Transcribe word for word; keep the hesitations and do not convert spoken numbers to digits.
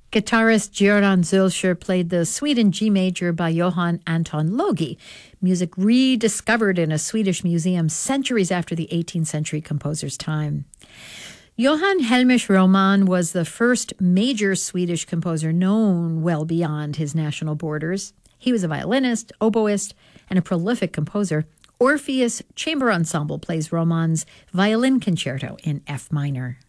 Guitarist Göran Zülscher played the Suite in G major by Johann Anton Logi, music rediscovered in a Swedish museum centuries after the eighteenth century composer's time. Johann Hellmich Roman was the first major Swedish composer known well beyond his national borders. He was a violinist, oboist, and a prolific composer. Orpheus Chamber Ensemble plays Roman's violin concerto in F minor.